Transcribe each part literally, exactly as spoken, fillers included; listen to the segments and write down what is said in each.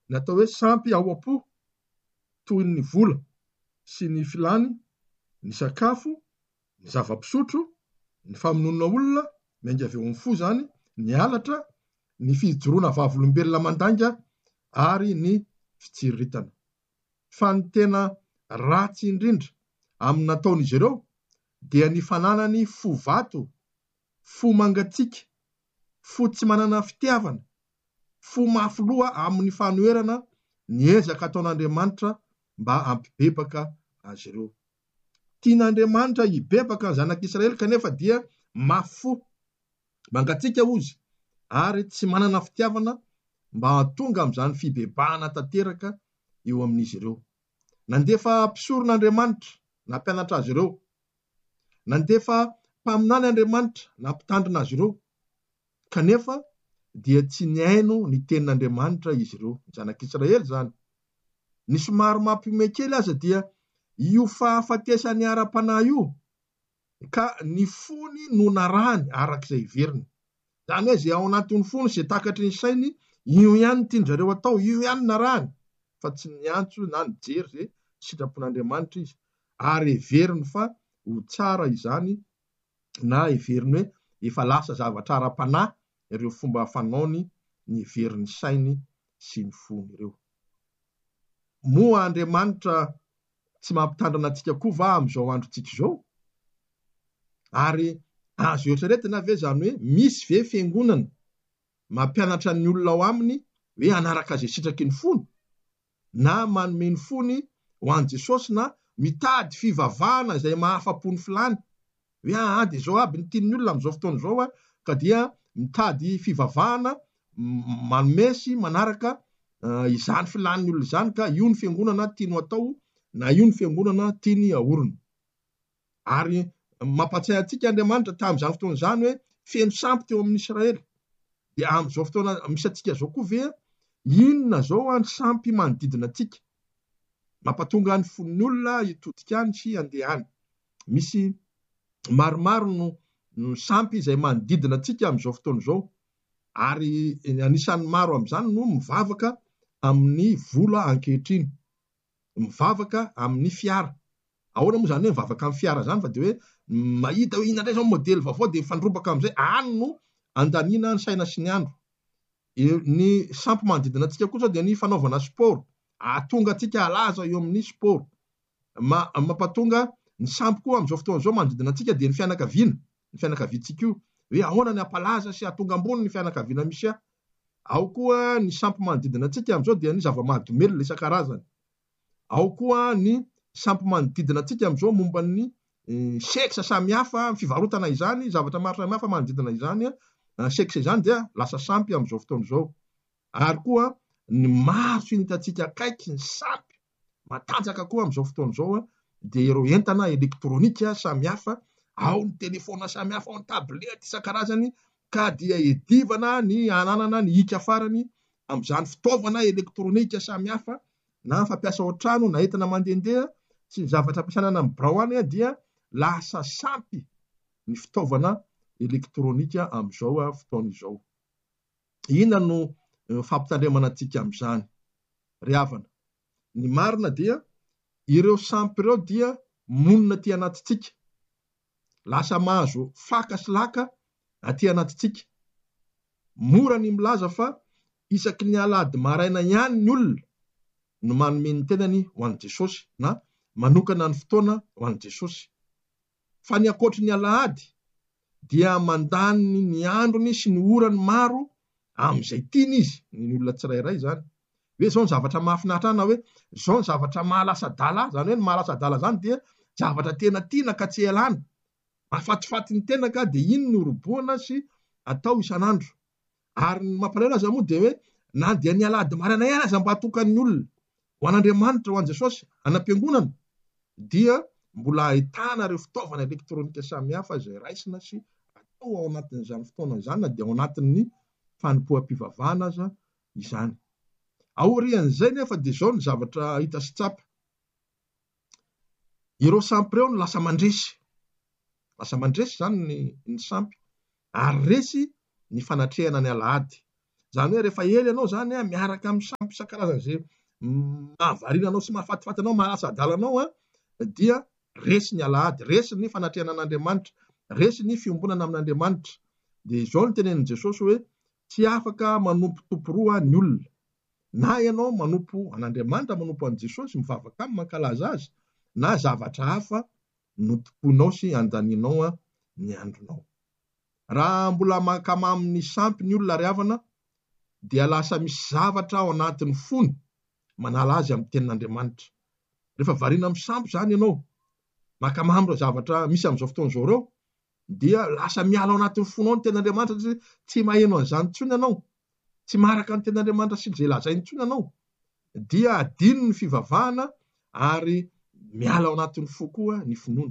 ny atao hoe sampy ao am-po toy ny vola sy ny filany, ny sakafo, ny zava-pisotro, ny famonona olona miainga avy eo amin'ny fo zany, ny halatra, ny fijoroana vavolombelona mandanga ary ny fitsiritana. Fa ny tena ratsy indrindra amin'ny nataon'izy ireo dia ny fananany fo vato, fo mangatsiaka, fo tsy manana fitiavana, fo mafy loha amin'ny fanoherana ny ezaka ataon'Andriamanitra mba hampibebaka azy ireo. Tian'Andriamanitra hibebaka ny zanak'Israely kanefa dia mafy fo, mangatsiaka ozy ary tsy manana fitiavana mba hahatonga amin'izany fibebahana tanteraka eo amin'izy ireo. Nandefa mpisoron'Andriamanitra nampianatra azy ireo, nandefa mpaminany Andriamanitra nampitandrina azy ireo, kanefa dia tsy niaino ny tenin'Andriamanitra izy ireo, ny zanak'Israely zany. Ny somary mampihomehy kely aza dia io fahafatesany ara-panahy io, ka ny fony no narahany arak'izay iveriny. Zany hoe izay ao anatin'ny fony, izay takatry ny sainy, io ihany no tianjareo atao, io ihany narahany, fa tsy niantso na nijery izay sitrapon'Andriamanitra izy, ary heveriny fa ho tsara izany, na heveriny hoe efa lasa zavatra ara-panahy ireo fomba fanaony ny heverin'ny sainy sy ny fony ireo. Moa Andriamanitra tsy mampitandrina antsika koa va amin'izao androntsika izao? Ary azo eritreretina ve zany hoe misy ve fiangonana mampianatra ny olona ao aminy hoe hanaraka izay sitraky ny fony, na manome ny fony ho an'i Jesosy, na mitady fivavahana izay mahafa-po ny filany, hoe ah dia izao aby ny tian'ny olona amin'izao fotoana izao a, ka dia mitady fivavahana manome sy manaraka uh, izany filan'ny olona izany, ka io ny fiangonana tiany atao, na io ny fiangonana tiany ahorona. Ari mampatsiahy antsika Andriamanitra tamin'izany fotoana izany hoe feno sampy teo amin'ny Israely. Dia amin'izao fotoana misy antsika izao koa ve, inona zao any sampy manodidina antsika, mampatonga ny fon'ny olona hitodika any sy handeha any. Misy maromaro no, no sampy izay manodidina antsika amin'izao fotoana izao, ary anisan'ny maro amin'izany no mivavaka amin'ny vola ankehitriny, mivavaka amin'ny fiara. Ahoana moa zany hoe mivavaka amin'ny fiara zany, fa dia hoe mahita hoe inona indray zao modely vaovao dia mifandrombaka amin'izay, any no andaniana ny saina sy ny andro. Ny sampy manodidina antsika koa zao dia ny fanaovana sport, ahatonga antsika halaza eo amin'ny sport. Ma, mampatonga ny sampy koa amin'izao fotoana izao manodidina antsika dia ny fianakaviana, ny fianakaviantsika io, hoe ahoana ny hampalaza sy hahatonga ambony ny fianakaviana misy ahy. Ao koa ny sampy manodidina antsika amin'izao dia ny zava-mahadomelina isan-karazany. Ao koa ny sampy manodidina antsika amin'izao momba ny eh, sexe samihafa, fivarotana izany, zavatra maro samihafa manodidina izany, uh, sexe izany dia lasa sampy amin'izao fotoana izao. Ary koa ny maro sy ny hitantsika akaiky ny sampy matanjaka koa amin'izao fotoana izao dia ireo entana elektronika samihafa, ao ny telefona samihafa, ao ny tablety isan-karazany, ka dia edivana ny ananana ny hika farany amin'izany fitaovana elektronika samihafa, na fampiasa ao an-trano na entana mandehandeha sy ny zavatra ampiasana amin'ny birao any, dia lasa sampy ny fitaovana elektronika amin'izao fotoana izao. Inona no fampitandremana antsika amin'izany? Ry havana, ny marina dia ireo sampy ireo dia monina aty anatintsika, lasa mahazo faka sy laka aty anatintsika. Mora ny milaza fa isaky ny alahady maraina ihany ny olona no manome ny tenany ho an'i Jesosy, na manokana ny fotoana ho an'i Jesosy. Fa ny ankoatry ny alahady dia mandany ny androny sy ny orany maro amin'izay tiany izy, ny olona tsirairay zany. Hoe zao ny zavatra mahafinaritra ana, hoe zao ny zavatra mahalasa-dala, zany hoe ny mahalasa-dala zany dia zavatra tena tiana ka tsy elana. Mahafatifaty ny tena ka dia iny no roboana sy atao isan'andro. Ary ny mampalahelo aza moa dia hoe na dia ny alahady maraina ihany aza mba hatokan'ny olona ho an'Andriamanitra, ho an'i Jesosy, anam-piangonana, dia mbola ahitana ireo fitaovana elektronika samihafa izay raisina sy atao ao anatin'izany fotoana izany, na dia ao anatin'ny fanompoam-pivavahana aza izany. Aorian'izay nefa dia izao ny zavatra hita sy tsapa. Ireo sampy ireo no lasa mandresy. Lasa mandresy zany ny, ny sampy, ary resy ny fanatrehana ny alahady. Zany hoe rehefa ely ianao zany a miaraka amin'ny sampy isan-karazany zay mahavariana anao sy mahafatifaty anao mahalasa adala anao a dia resy ny alahady, resy ny fanatreana an'Andriamanitra, resy ny fiombonana amin'Andriamanitra. Dia izao no tenenin Jesosy hoe tsy afaka manompo tompo roa ny olona. Na ianao manompo an'Andriamanitra, manompo an' Jesosy, mivavaka aminy, mankalaza azy, na zavatra hafa notomponao sy andaninao a ny andronao. Raha mbola makamamy ny sampy ny olona ry havana, dia lasa misy zavatra ao anatin'ny fony manala azy amin'ny tenin'Andriamanitra. Rehefa variana amin'ny sampy zany ianao, makamamy ireo zavatra misy amin'izao fotoana izao ireo, dia lasa miala ao anatin'ny fonao ny tenin'Andriamanitra satria tsy maheno an'izany intsony ianao, tsy maharaka ny tenin'Andriamanitra sy izay lazainy intsony ianao, dia adino ny fivavahana ary miala ao anatin'ny fo koa ny finoana.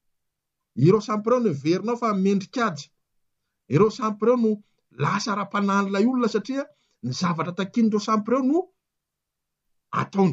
Ireo sampy ireo no heverinao fa mendrik'ady. Ireo sampy ireo no lasa ara-panahin'ilay olona satria ny zavatra takin'ireo sampy ireo no ataony.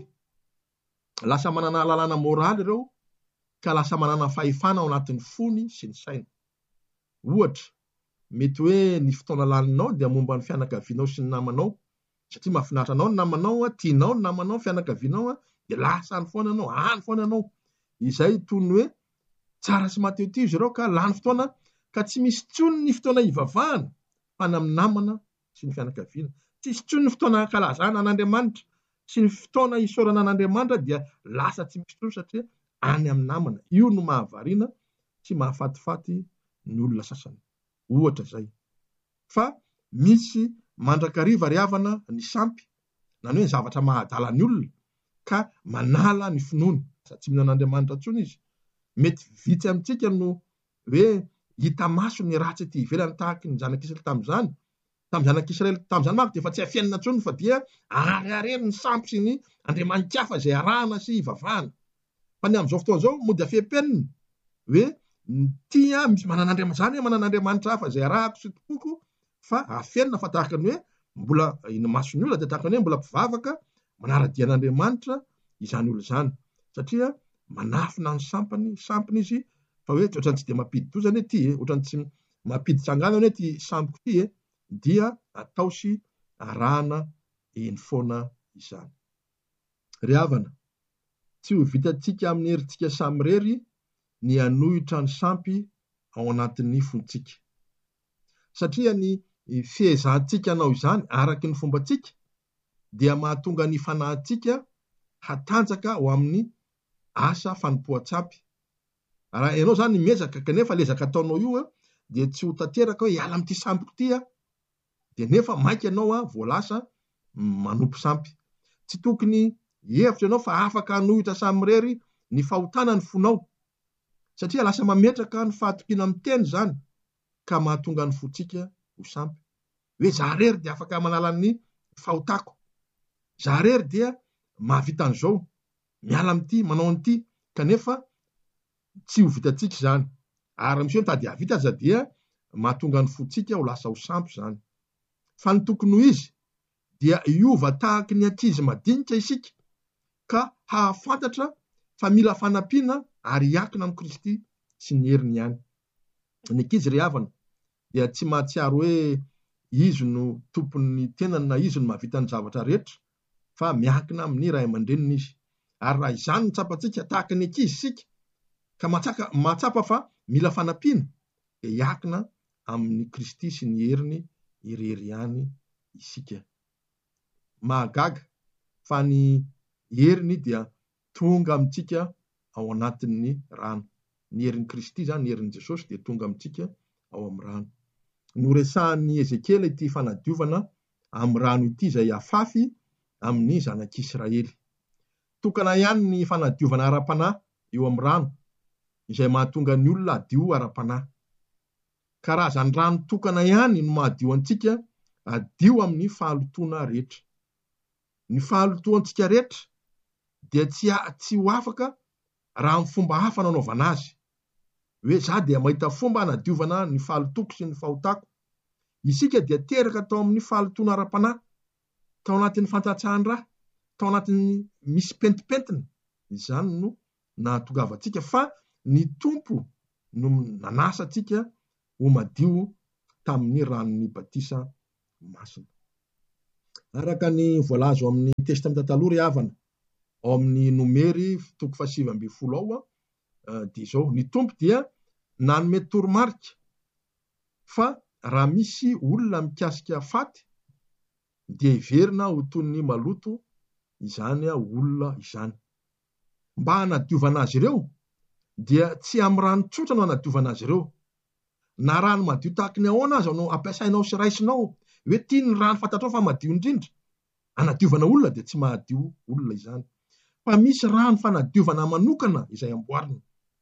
Lasa manana lalàna moraly ireo ka lasa manana fahefana ao anatin'ny fony sy ny saina. Ohatra, mety hoe ny fotoana laninao dia momba ny fianakavianao sy ny namanao, satria mahafinaritra anao ny namanao, tianao ny namanao, fianakavianao a, dia lasa any foana ianao, any foana ianao. Izay toy ny hoe tsara sy mateo ty izy ireo ka lany fotoana ka tsy misy tsony ny fotoana hivavahana fa ny amin'ny namana sy ny fianakaviana. Tsisy tsony ny fotoana hankalazana an'Andriamanitra sy ny fotoana hisaorana an'Andriamanitra dia lasa tsy misy tsony satria any amin'ny namana. Io no mahavariana sy mahafatifaty ny olona sasany. Ohatra zay. Fa misy mandrakariva ry havana ny sampy, na hoe zavatra mahadala ny olona ka manala ny finoana, tsy mihinana an'Andriamanitra tsony izy. Mety vitsy amintsika no hoe hita maso ny ratsy ety ivelany tahaka ny zanak'Israely tamin'izany. Tamin'ny zanak'Israely tamin'izany manko dia efa tsy afienina tsony fa dia ariarery ny sampy sy ny andriamanikafa izay arahana sy ivavahana. Fa ny amin'izao fotoana izao mody afepenina hoe tia misy manan'Andriamanitra zany hoe manan'Andriamanitra hafa izay arahako sy tokoko, fa afenina fa tahaka ny hoe mbola iny masony olona dia tahaka ny hoe mbola mpivavaka manara-dia an'Andriamanitra izany olona izany. Satria manafina ny sampany, sampiny izy fa hoe ohatrany tsy dia mampidi-doza anie ty, ohatrany tsy mampidi-tsangana anie ty sampiko ty, dia atao sy arahana eny foana izany. Ry havana, tsy ho vitantsika amin'ny herintsika samy rery ny hanohitra ny sampy ao anatin'ny fontsika. Satria ny fiezahantsika hanao izany araky ny fombantsika dia mahatonga ny fanahintsika hatanjaka ao amin'ny asa fanompoan-tsampy. Raha ianao zany miezaka kanefa lezaka ataonao io dia tsy ho tanteraka hoe hiala amin'ity sampiko ty, dia nefa maika ianao a voalasa manompo sampy. Tsy tokony hevitra ianao fa afaka hanohitra samy rery ny fahotana ny fonao, satria lasa mametraka ny fahatokiana amin'ny teny zany ka mahatonga ny fontsika ho sampy. Hoe za rery dia afaka manala ny fahotako, za rery dia mahavita an'izao, miala amin'ity, manao an'ity, kanefa tsy ho vitantsika zany. Ary misy hoe mitady havita aza dia mahatonga ny fontsika ho lasa ho sampy zany. Fa ny tokony ho izy dia hiova tahaka ny ankizy madinika isika ka hahafantatra fa mila fanampiana ary hiankina amin'ny Kristy sy ny heriny ihany. Ny ankizy ry havana dia tsy mahatsiaro hoe izy no tompon'ny tenany na izy no mahavita ny zavatra rehetra, fa miankina amin'ny ray aman-dreniny izy. Ary raha izany no tsapantsika tahaka ny ankizy isika ka mahatsaka mahatsapa fa mila fanampiana, dia hiankina amin'ny Kristy sy ny heriny irery ihany isika. Mahagaga fa ny heriny dia tonga amintsika ao anatin'ny rano. Ny herin'i Kristy zany, ny herin'i Jesosy dia tonga amintsika ao amin'ny rano. Noresahan'i Ezekela ity fanadiovana amin'ny rano ity izay afafy amin'ny zanak'Israely. Tokana ihany ny fanadiovana ara-panahy eo amin'ny rano izay mahatonga ny olona hadio ara-panahy. Karazany rano tokana ihany no mahadio antsika hadio amin'ny fahalotoana rehetra. Ny fahalotoantsika rehetra dia tsy tsy ho afaka raha amin'ny fomba hafa nanaovana azy. Hoe za dia mahita fomba hanadiovana ny fahalotoko sy ny fahotako. Isika dia teraka tao amin'ny fahalotoana ara-panahy, tao anatin'ny fantatsahan-draha, tao anatin'ny misy pentipentina. Izany no nahatongavantsika fa ny tompo no nanasa antsika ho madio tamin'ny ranon'ny batisa masina. Araka ny voalaza ao amin'ny testamenta taloha ry havana, ao amin'ny Nomery toko faha sivy ambin'ny folo ao a, dia izao: ny tompo dia nanome toromarika fa raha misy olona mikasika faty dia hiverina ho toy ny maloto izany a olona izany. Mba hanadiovana azy ireo dia tsy amin'ny rano tsotra no hanadiovana azy ireo, na rano madio tahaka ny ahoana aza no ampiasainao sy raisinao hoe ity ny rano fantatrao fa madio indrindra, hanadiovana olona dia tsy mahadio olona izany, fa misy rano fanadiovana manokana izay amboarina.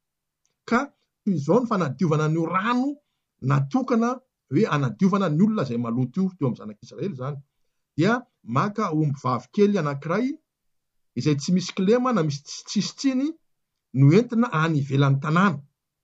Ka toy izao ny fanadiovana ny rano natokana hoe hanadiovana ny olona izay maloto io teo amin'ny zanak'Israely izany, dia maka omby vavikely anankiray izay tsy misy kilema na misy tsisy tsiny no entina any ivelan'ny tanàna,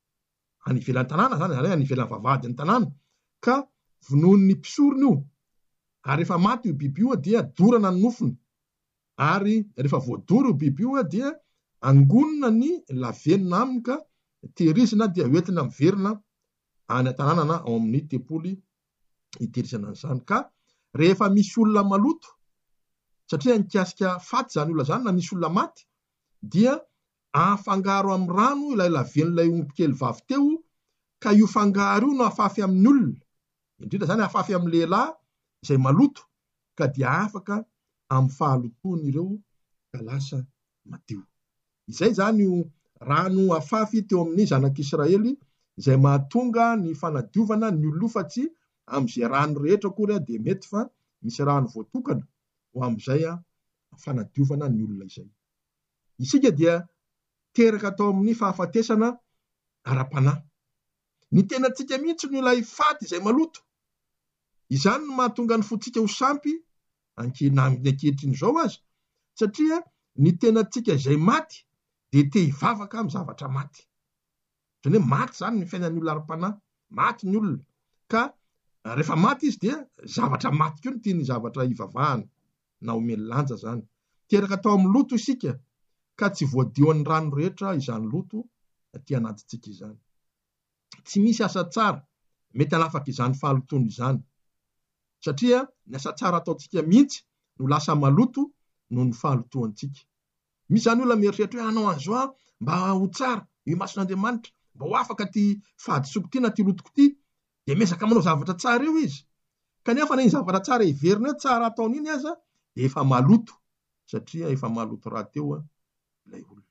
any ivelan'ny tanàna zany zany hoe any ivelan'ny vavahadin'ny tanàna, ka vonoin'ny mpisorona io, ary rehefa maty io biby io dia dorana ny nofony, ary rehefa voadory io biby io dia angonina ny lavenina aminy ka tehirizina dia hoentina miverina any an-tanàna na ao amin'ny tempoly hitehirizana an'izany. Ka rehefa misy olona maloto, satria nikasika faty zany olona zany, na misy olona maty, dia afangaro amin'ny rano ilay laven'ilay omby kely vavy teo, ka io fangaro io no afafy amin'ny olona, indrindra zany afafy amin'ny lehilahy izay maloto, ka dia afaka amin'ny fahalotoany ireo ka lasa madio. Izay zany io rano afafy teo amin'ny zanak'Israely izay mahatonga ny fanadiovana ny olofatsy amin'izay rano rehetra akory dia mety fa misy rano voatokana ho amin'izay a fanadiovana ny olona izay. Isika dia teraka atao amin'ny fahafatesana ara-panahy. Ny tenantsika mihitsy no ilay faty izay maloto. Izany no mahatonga ny fontsika ho sampy amin'ny ankehitriny izao aza, satria ny tenantsika izay maty dia te hivavaka amin'ny zavatra maty. Izany hoe maty zany ny fiainan'ny olona ara-panahy, maty ny olona, ka rehefa maty izy dia zavatra maty koa no tiany zavatra hivavahana na omeny lanja zany. Teraka atao amin'ny loto isika, ka tsy voadio ny rano rehetra izany loto aty anatintsika izany. Tsy misy asa tsara mety hanafaka izany fahalotony izany, satria ny asa tsara ataontsika mihitsy no lasa maloto noho ny fahalotoantsika. Misy zany olona mieritreritra hoe hanao an'izao mba ho tsara, io mason'Andriamanitra, mba ho afaka ty fahadisoako ty na ty lotoko ty, dia miezaka manao zavatra tsara io izy. Kanefa na iny zavatra tsara iverina hoe tsara ataony iny aza, dia efa maloto, satria efa maloto rahateo ilay olona.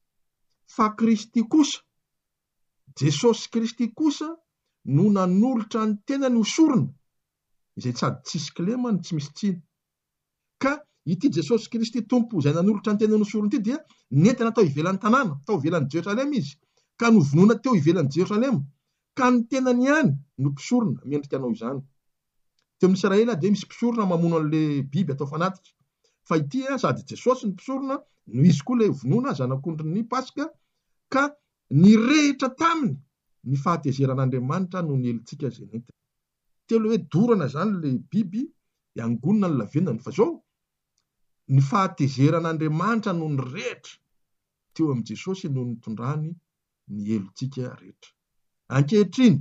Fa Kristy kosa, Jesosy Kristy kosa no nanolotra ny tenany hosorona, izay sady tsisy kilema no tsy misy tsiny. Ka ity Jesosy Kristy tompo izay nanolotra ny tenany hosorona ity dia nentina tao ivelan'ny tanàna, tao ivelan'ny Jerosalema izy, ka novonoina teo ivelan'ny Jerosalema, ka ny tenany ihany no mpisorona mendrika anao izany. Teo amin'ny Israely dia misy mpisorona mamono an'ilay biby atao fanatitra, fa ity sady Jesosy ny mpisorona no izy koa ilay vonoina zanak'ondry ny Paska, ka nirehitra taminy ny fahatezeran'Andriamanitra no ny helintsika izay nentina. Telo hoe dorana zany ilay biby, dia angonina ny lavenina, fa zao ny fahatezeran'Andriamanitra no ny rehitra teo amin'ny Jesosy no nitondrany ny helintsika rehetra. Ankehitriny,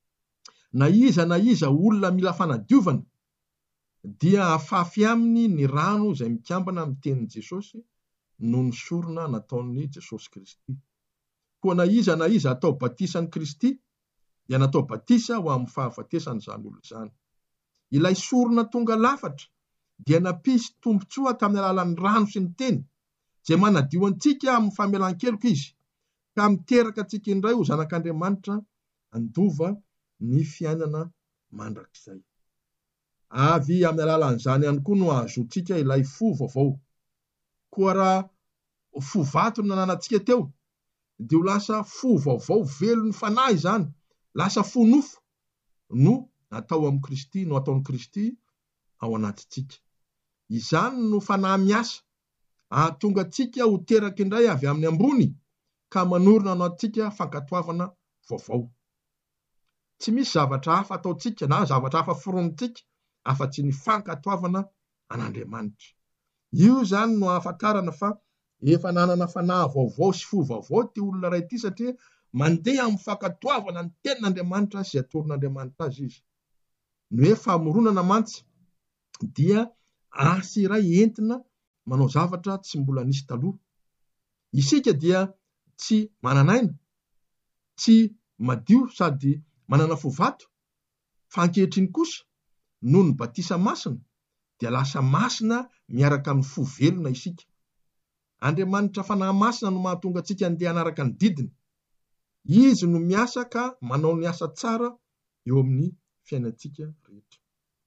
na iza na iza olona mila fanadiovana dia afafy aminy ny rano izay mikambana amin'ny tenin'i Jesosy no ny sorona nataon'i Jesosy Kristy. Koa na iza na iza atao batisan'i Kristy dia natao batisa ho amin'ny fahafatesana izany olona izany. Ilay sorona tonga lafatra dia nampisy tombontsoa tamin'ny alalan'ny rano sy ny teny, izay manadio antsika amin'ny famelan-keloka izy, ka miteraka antsika indray ho zanak'Andriamanitra andova ny fiainana mandrakizay. Avy amin'ny alalan'izany ihany koa no ahazoantsika ilay fo vaovao. Koa raha fo vato no nananantsika teo, dia ho lasa fo vaovao velon'ny fanahy izany, lasa fo nofo no natao amin'ny Kristy, no ataon'i Kristy ao anatintsika. Izany no fanahy miasa ahatonga antsika ho teraka indray avy amin'ny ambony, ka manorina anao antsika fankatoavana vaovao. Tsy misy zavatra hafa ataontsika na zavatra hafa foronitsika afa-tsy ny fankatoavana an'Andriamanitra. Io zany no ahafantarana fa efa nanana fanahy vaovao sy fo vaovao ty olona iray ity, satria mandeha amin'ny fankatoavana ny tenin'Andriamanitra sy atoron'Andriamanitra azy izy. Ny hoe famoronana mantsy dia asa iray entina manao zavatra tsy mbola nisy taloha. Isika dia tsy mananaina, tsy madio sady manana fo vato, fa ankehitriny kosa noho ny batisa masina dia lasa masina miaraka amin'ny fo velona isika. Andriamanitra fanahy masina no mahatonga antsika andeha anaraka ny didiny. Izy no miasa ka manao ny asa tsara eo amin'ny fiainantsika rehetra.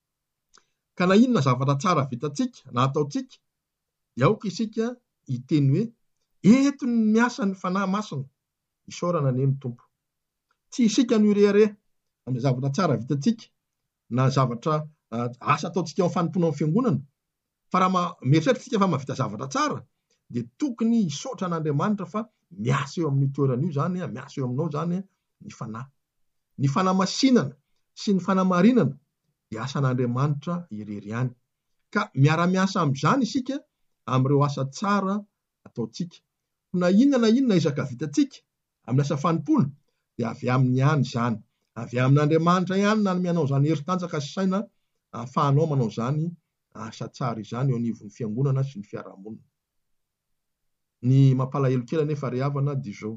Ka na inona zavatra tsara vitantsika na ataontsika dia aoka isika hiteny hoe eto ny miasa ny fanahy masina, isaorana neny Tompo. Tsy isika no irehareha amin'ny zavatra tsara vitantsika na zavatra uh, asa ataontsika amin'ny fanompona amin'ny fiangonana, fa raha mieritreritra fa mahavita zavatra tsara dia tokony hisaotra an'Andriamanitra fa miasa eo amin'ny toerana io zany, miasa eo aminao zany ny fanahy. Ny fanahy masinana sy ny fanahy marinana dia asan'Andriamanitra irery ihany. Ka miara-miasa amin'izany isika amin'ireo asa tsara ataontsika. Na inona na inona izaka vitantsika amin'ny asa fanompona dia avy amin'ny ihany izany, avy amin'Andriamanitra ihany na mianao izany heri-tanjaka sy saina ahafahanao manao izany asa tsara izany eo anivon'ny fiangonana sy ny fiarahamonina. Ny mampalahelo kely anefa ry havana dia izao,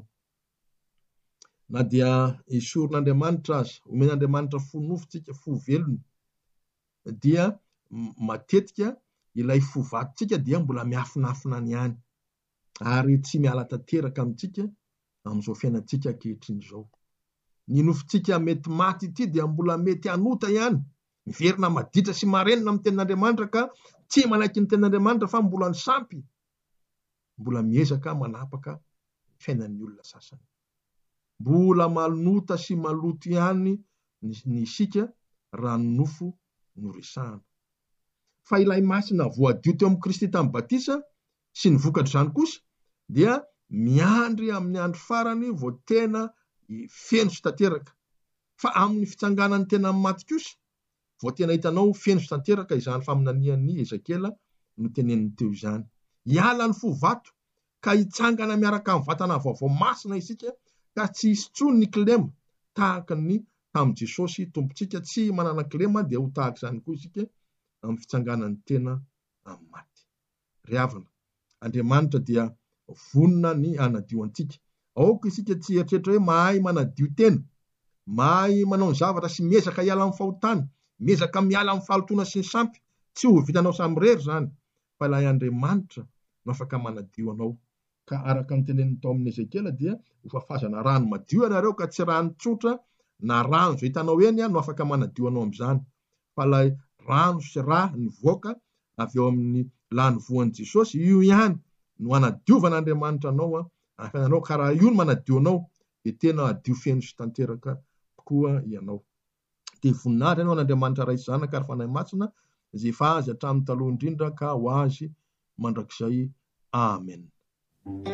na dia esorin'Andriamanitra aza, omen'Andriamanitra fo nofitsika, fo velona, dia matetika ilay fo vatontsika dia mbola miafinafina any ihany, ary tsy miala tanteraka amintsika amin'izao fiainantsika ankehitriny izao. Ny nofintsika mety maty ity dia mbola mety hanota ihany, miverina maditra sy marenina amin'ny tenin'Andriamanitra ka tsy manaiky ny tenin'Andriamanitra fa mbola ny sampy, mbola miezaka manapaka fiainan'ny olona sasany. Mbola malonota sy maloto ihany ny isika raha ny nofo no resahana. Fa ilay masina voadio teo amin'ny Kristy tamin'ny batisa sy ny vokatra izany kosa dia miandry amin'ny andro farany vao tena feno sy tanteraka. Fa amin'ny fitsanganany tena maty kosa vao tena hitanao feno sy tanteraka izany faminanian'ny Ezekela no teneniny teo izany. Hiala ny fo vato ka hitsangana miaraka amin'ny vatana vaovao masina isika, ka tsy hisy intsony ny kilema tahaka ny tamin'i Jesosy Tompontsika. Tsy manana kilema dia ho tahaka izany koa isika amin'ny fitsanganany tena amin'ny maty. Ry havana, Andriamanitra dia vonona ny hanadio antsika. Aoka isika tsy eritreritra hoe mahay manadio tena, mahay manao ny zavatra sy miezaka hiala amin'ny fahotany, miezaka miala amin'ny fahalotoana sy ny sampy. Tsy ho vitanao samirery zany, fa ilay Andriamanitra no afaka manadio anao. Ka araka ny teneniny tao amin'ny Ezekela dia ho fafazana rano madio ianareo ka tsy rano tsotra na rano izay hitanao eny no afaka manadio anao amin'izany, fa ilay rano sy rà nivoaka avy eo amin'ny lany voan'i Jesosy, io ihany no hanadiovan'Andriamanitra anao afananao. Ka raha io no manadio anao dia tena adio feno sy tanteraka koa ianao. Dia voninahitra ianao an'Andriamanitra ray sy zanaka ary fanahy masina izay efa azy hatramin'ny taloha indrindra ka ho azy mandrakizay. Amen.